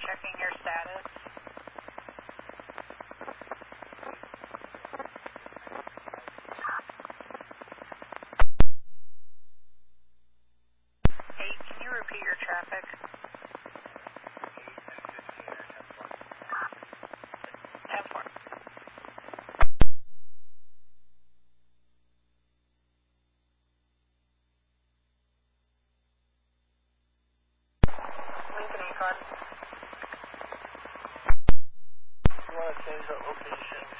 checking your status. Hey, can you repeat your traffic? 10-4. Lincoln Acon. You want to change that location